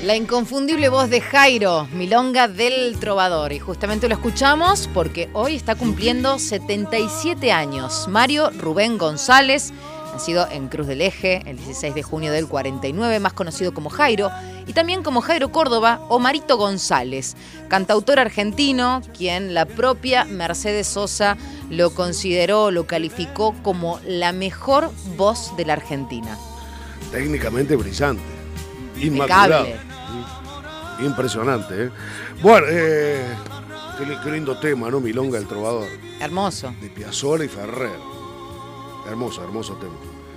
La inconfundible voz de Jairo, Milonga del Trovador. Y justamente lo escuchamos porque hoy está cumpliendo 77 años. Mario Rubén González, nacido en Cruz del Eje el 16 de junio del 49, más conocido como Jairo, y también como Jairo Córdoba o Marito González, cantautor argentino, quien la propia Mercedes Sosa lo consideró, lo calificó como la mejor voz de la Argentina. Técnicamente brillante. Impecable. Inmaculado. Impresionante, ¿eh? Bueno, qué lindo tema, ¿no? Milonga del Trovador. Hermoso. De Piazzolla y Ferrer. Hermoso, hermoso tema.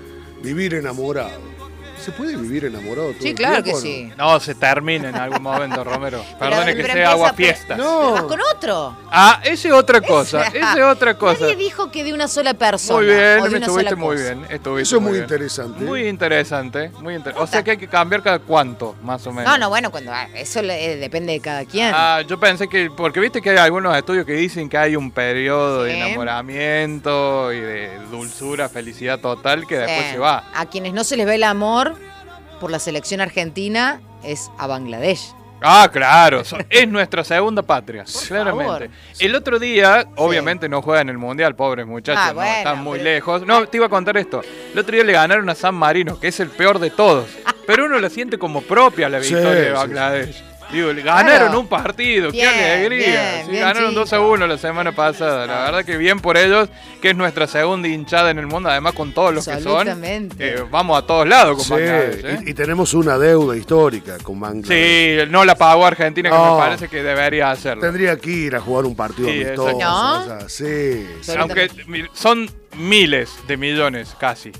Vivir enamorado. ¿Se puede vivir enamorado todo Sí, el claro tiempo, que sí. No, se termina en algún momento, Romero. Perdone que pero sea agua empieza, fiesta. No. ¿Vas con otro? Ah, esa es otra cosa. Esa es otra cosa. Nadie dijo que de una sola persona. Muy bien, o de una estuviste sola muy cosa. bien. Estuviste Eso es muy bien. interesante. Muy interesante, muy interesante. O sea que hay que cambiar cada cuánto, más o menos. No, bueno, cuando eso depende de cada quien. Ah, yo pensé que, porque viste que hay algunos estudios que dicen que hay un periodo de Sí. enamoramiento y de dulzura, felicidad total que después se va. A quienes no se les ve el amor por la selección argentina es a Bangladesh. Ah, claro, es nuestra segunda patria, claramente. favor. El otro día, obviamente no juega en el Mundial, pobres muchachos, Ah, no, bueno, están muy pero- lejos. No, te iba a contar esto. El otro día le ganaron a San Marino, que es el peor de todos. Pero uno la siente como propia la Sí, victoria de sí, Bangladesh. Digo, le ganaron Claro. un partido, Bien, qué alegría. bien, Sí, bien, ganaron chicos. 2-1 la semana pasada. La verdad que bien por ellos, que es nuestra segunda hinchada en el mundo, además con todos los que son. Absolutamente. Vamos a todos lados con Sí, Bangladesh. ¿eh? y tenemos una deuda histórica con Bangladesh. Sí, no la pagó Argentina, que No. me parece que debería hacerlo. Tendría que ir a jugar un partido Sí, amistoso. exacto. o sea, sí. Sí. Aunque son miles de millones, casi.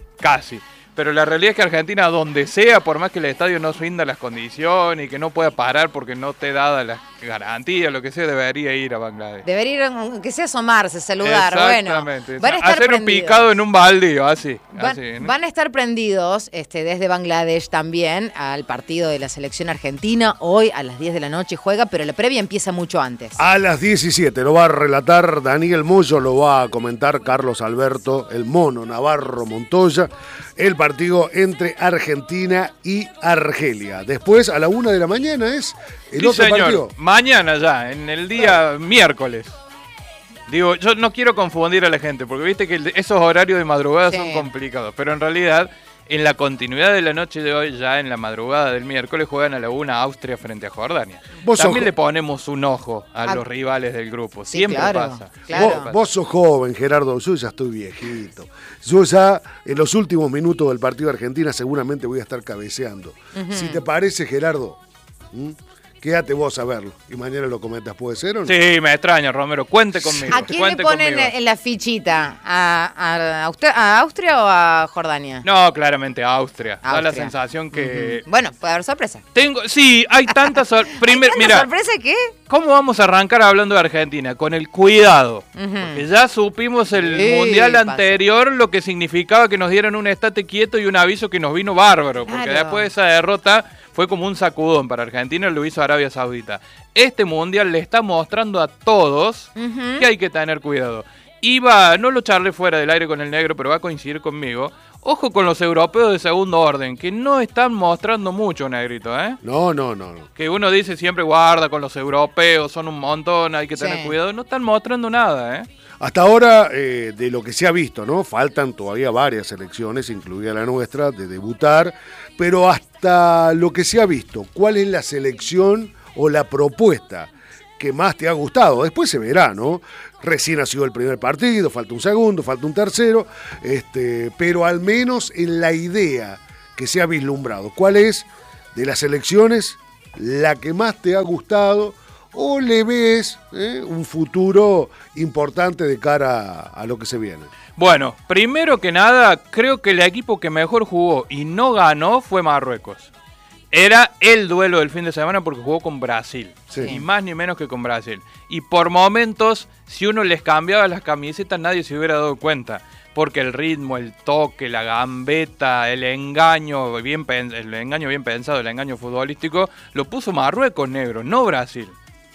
Pero la realidad es que Argentina, donde sea, por más que el estadio no rinda las condiciones y que no pueda parar porque no te dada las garantías, lo que sea, debería ir a Bangladesh. Debería ir, aunque sea asomarse, saludar. Exactamente. Bueno, van a estar hacer un prendidos. picado en un baldío, así. Van, ¿no? van a estar prendidos desde Bangladesh también al partido de la selección argentina. Hoy a las 10 de la noche juega, pero la previa empieza mucho antes. A las 17 lo va a relatar Daniel Moyo, lo va a comentar Carlos Alberto, el mono Navarro Montoya, el partido entre Argentina y Argelia. Después, a la 1 de la mañana es el Sí, otro señor. partido. Mañana ya, en el día miércoles. Digo, yo no quiero confundir a la gente, porque viste que esos horarios de madrugada Sí. son complicados, pero en realidad, en la continuidad de la noche de hoy, ya en la madrugada del miércoles, juegan a la 1 Austria frente a Jordania. Vos También sos- le ponemos un ojo a Ah, los rivales del grupo, sí, siempre claro, pasa. claro. Vos sos joven, Gerardo, yo ya estoy viejito. Yo ya en los últimos minutos del partido de Argentina seguramente voy a estar cabeceando. Si te parece, Gerardo, quédate vos a verlo y mañana lo comentas, ¿puede ser o no? Sí, me extraña, Romero, cuente conmigo. ¿A quién le cuente ponen conmigo. en la fichita? ¿A Austria o a Jordania? No, claramente Austria. Da la Austria. sensación que... Bueno, puede haber sorpresa. Sí, hay tantas... Primero, ¿Hay tanta mira, sorpresa qué? ¿cómo vamos a arrancar hablando de Argentina? Con el cuidado. Porque ya supimos el Sí, mundial pasa. anterior lo que significaba que nos dieran un estate quieto y un aviso que nos vino bárbaro. Porque Claro. después de esa derrota fue como un sacudón para Argentina, lo hizo Arabia Saudita. Este mundial le está mostrando a todos que hay que tener cuidado. No lo charlé fuera del aire con el negro, pero va a coincidir conmigo. Ojo con los europeos de segundo orden, que no están mostrando mucho, negrito, ¿eh? No. Que uno dice siempre guarda con los europeos, son un montón, hay que tener Sí. cuidado. No están mostrando nada, ¿eh? Hasta ahora, de lo que se ha visto, ¿no? Faltan todavía varias selecciones, incluida la nuestra, de debutar, pero hasta lo que se ha visto, ¿cuál es la selección o la propuesta que más te ha gustado? Después se verá, ¿no? Recién ha sido el primer partido, falta un segundo, falta un tercero, pero al menos en la idea que se ha vislumbrado, ¿cuál es de las selecciones la que más te ha gustado? ¿O le ves un futuro importante de cara a lo que se viene? Bueno, primero que nada, creo que el equipo que mejor jugó y no ganó fue Marruecos. Era el duelo del fin de semana porque jugó con Brasil. Sí. Ni más ni menos que con Brasil. Y por momentos, si uno les cambiaba las camisetas, nadie se hubiera dado cuenta. Porque el ritmo, el toque, la gambeta, el engaño bien pensado, el engaño futbolístico, lo puso Marruecos, negro, no Brasil.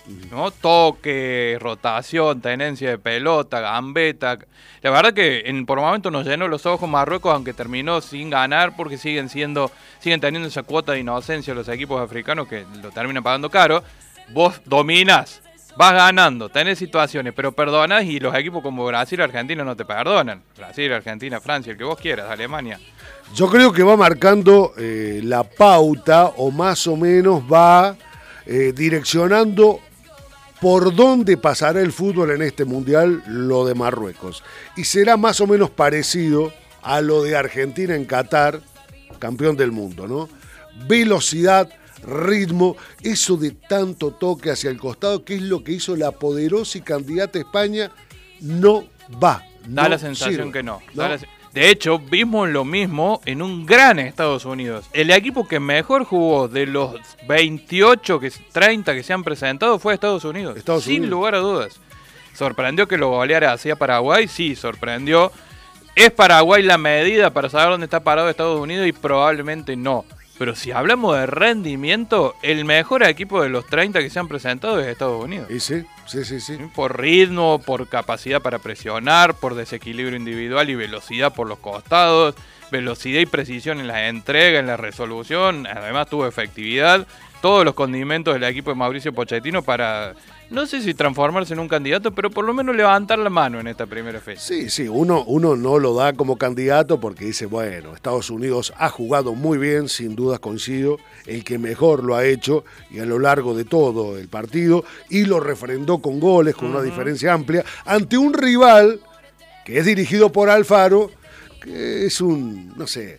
¿no? Toque, rotación, tenencia de pelota, gambeta. La verdad que por momentos nos llenó los ojos Marruecos, aunque terminó sin ganar, porque siguen teniendo esa cuota de inocencia los equipos africanos que lo terminan pagando caro. Vos dominás, vas ganando, tenés situaciones, pero perdonás, y los equipos como Brasil y Argentina no te perdonan. Brasil, Argentina, Francia, el que vos quieras, Alemania. Yo creo que va marcando la pauta, o más o menos va direccionando por dónde pasará el fútbol en este mundial, lo de Marruecos. Y será más o menos parecido a lo de Argentina en Qatar, campeón del mundo, ¿no? Velocidad, ritmo, eso de tanto toque hacia el costado, que es lo que hizo la poderosa y candidata España, no va. Da la sensación que no. De hecho, vimos lo mismo en un gran Estados Unidos. El equipo que mejor jugó de los 28, 30 que se han presentado fue Estados Unidos. Sin lugar a dudas. ¿Sorprendió que lo goleara hacia Paraguay? Sí, sorprendió. ¿Es Paraguay la medida para saber dónde está parado Estados Unidos? Y probablemente no. Pero si hablamos de rendimiento, el mejor equipo de los 30 que se han presentado es Estados Unidos. Y sí. Por ritmo, por capacidad para presionar, por desequilibrio individual y velocidad por los costados, velocidad y precisión en la entrega, en la resolución, además tuvo efectividad, todos los condimentos del equipo de Mauricio Pochettino para, no sé si transformarse en un candidato, pero por lo menos levantar la mano en esta primera fecha. Sí, uno no lo da como candidato porque dice, bueno, Estados Unidos ha jugado muy bien, sin dudas coincido, el que mejor lo ha hecho y a lo largo de todo el partido, y lo refrendó con goles, con una diferencia amplia, ante un rival que es dirigido por Alfaro, que es un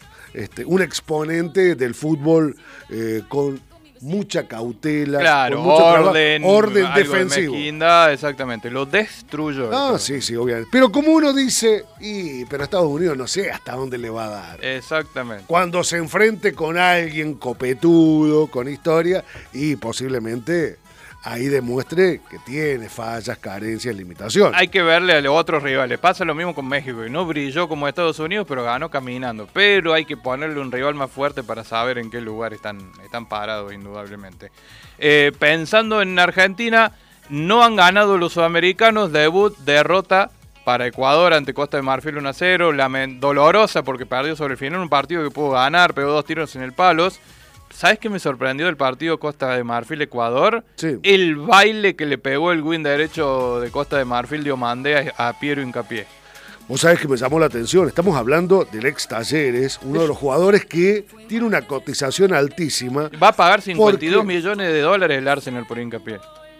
exponente del fútbol con mucha cautela, claro, con mucho orden defensivo. De mezquindad, exactamente, lo destruyó. Sí, obviamente. Pero como uno dice, pero Estados Unidos no sé hasta dónde le va a dar. Exactamente. Cuando se enfrente con alguien copetudo, con historia, y posiblemente ahí demuestre que tiene fallas, carencias, limitaciones. Hay que verle a los otros rivales. Pasa lo mismo con México, y no brilló como Estados Unidos, pero ganó caminando. Pero hay que ponerle un rival más fuerte para saber en qué lugar están parados, indudablemente. Pensando en Argentina, no han ganado los sudamericanos. Debut, derrota para Ecuador ante Costa de Marfil 1-0. Dolorosa porque perdió sobre el final un partido que pudo ganar, pegó 2 tiros en el palos. ¿Sabes qué me sorprendió del partido Costa de Marfil-Ecuador? Sí. El baile que le pegó el wing derecho de Costa de Marfil, Diomandé, a Piero Hincapié. Vos sabés que me llamó la atención. Estamos hablando del ex Talleres, uno de los jugadores que tiene una cotización altísima. Va a pagar 52 millones de dólares el Arsenal por Hincapié.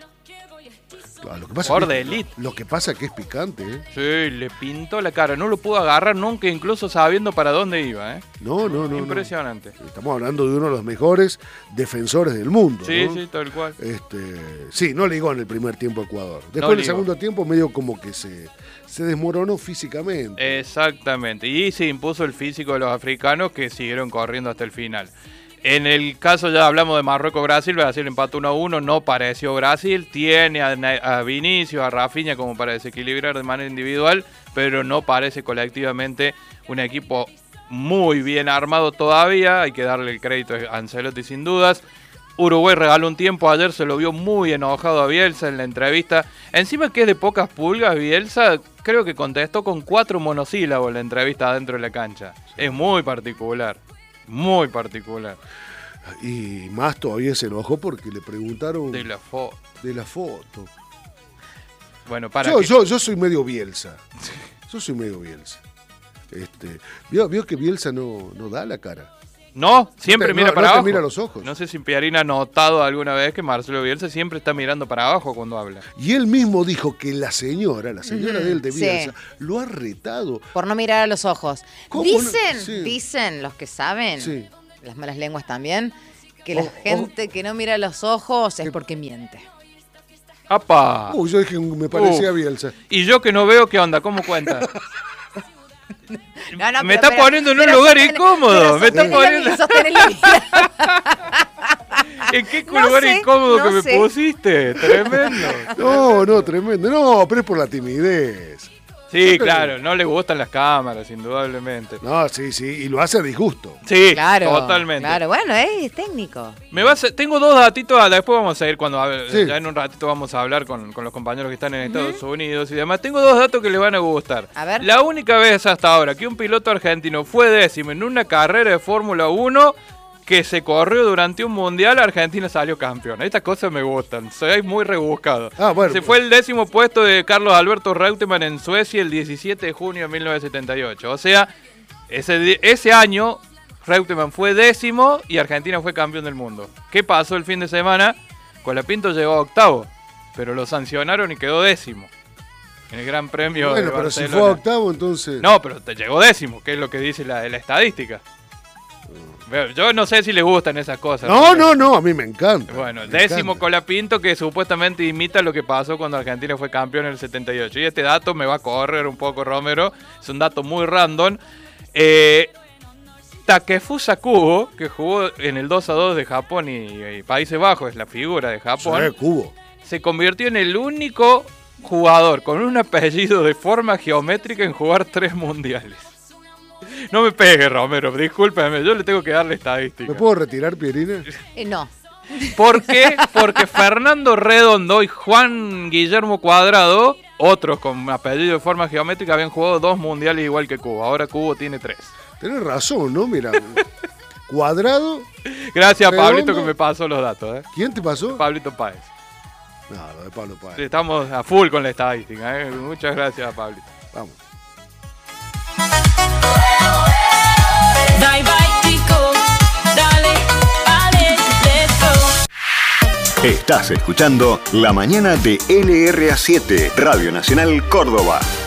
Lo que pasa es que es picante, ¿eh? Sí, le pintó la cara. No lo pudo agarrar nunca, incluso sabiendo para dónde iba, ¿eh? No. Impresionante. Estamos hablando de uno de los mejores defensores del mundo, sí, ¿no? Sí, tal cual. Sí, no ligó en el primer tiempo Ecuador. Después en el segundo tiempo medio como que se desmoronó físicamente. Exactamente. Y se impuso el físico de los africanos, que siguieron corriendo hasta el final. En el caso, ya hablamos de Marruecos-Brasil, Brasil empató 1-1, no pareció Brasil, tiene a Vinicius, a Rafinha como para desequilibrar de manera individual, pero no parece colectivamente un equipo muy bien armado todavía, hay que darle el crédito a Ancelotti sin dudas. Uruguay regaló un tiempo, ayer se lo vio muy enojado a Bielsa en la entrevista, encima que es de pocas pulgas Bielsa, creo que contestó con 4 monosílabos la entrevista adentro de la cancha, es muy particular. Muy particular. Y más todavía se enojó porque le preguntaron de la foto. Bueno, yo soy medio Bielsa. Yo soy medio Bielsa. Vio que Bielsa no da la cara. No, siempre mira para abajo. Mira los ojos. No sé si Piarín ha notado alguna vez que Marcelo Bielsa siempre está mirando para abajo cuando habla. Y él mismo dijo que la señora de él, de Bielsa, lo ha retado. Por no mirar a los ojos. Dicen los que saben, las malas lenguas también, que la gente que no mira a los ojos es porque miente. ¡Apa! Yo dije, me parecía Bielsa. Y yo que no veo, ¿qué onda? ¿Cómo cuenta? No, me está poniendo en un lugar incómodo. Me está poniendo. ¿En qué lugar incómodo que me pusiste? Tremendo. No, tremendo. No, pero es por la timidez. Sí, claro, no le gustan las cámaras, indudablemente. No, sí, y lo hace a disgusto. Sí, claro, totalmente. Claro, bueno, es técnico. Tengo dos datitos, después vamos a ir Sí. ya en un ratito vamos a hablar con los compañeros que están en Estados Unidos y demás. Tengo dos datos que les van a gustar. A ver. La única vez hasta ahora que un piloto argentino fue décimo en una carrera de Fórmula 1 que se corrió durante un mundial, Argentina salió campeón. Estas cosas me gustan, soy muy rebuscado. Bueno. Se fue el 10º puesto de Carlos Alberto Reutemann en Suecia el 17 de junio de 1978. O sea, ese año Reutemann fue 10º y Argentina fue campeón del mundo. ¿Qué pasó el fin de semana? Colapinto llegó a 8º, pero lo sancionaron y quedó 10º. En el Gran Premio de pero Barcelona. si fue a 8º, entonces... No, pero te llegó 10º, que es lo que dice la estadística. Yo no sé si les gustan esas cosas. No, a mí me encanta. Bueno, me 10º encanta. Colapinto, que supuestamente imita lo que pasó cuando Argentina fue campeón en el 78. Y este dato me va a correr un poco, Romero. Es un dato muy random. Takefusa Kubo, que jugó en el 2-2 de Japón y Países Bajos, es la figura de Japón. Kubo. Se convirtió en el único jugador con un apellido de forma geométrica en jugar 3 mundiales. No me pegue, Romero, discúlpeme, yo le tengo que darle estadística. ¿Me puedo retirar, Pierina? No. ¿Por qué? Porque Fernando Redondo y Juan Guillermo Cuadrado, otros con apellido de forma geométrica, habían jugado 2 mundiales igual que Cubo. Ahora Cubo tiene 3. Tenés razón, ¿no? Mira, Cuadrado. Gracias a Redondo. Pablito que me pasó los datos. ¿Quién te pasó? Pablito Páez. No, lo de Pablo Páez. Estamos a full con la estadística. Muchas gracias a Pablito. Vamos. Dai vai chico, dale, dale, let's go. Estás escuchando La Mañana de LRA7, Radio Nacional Córdoba.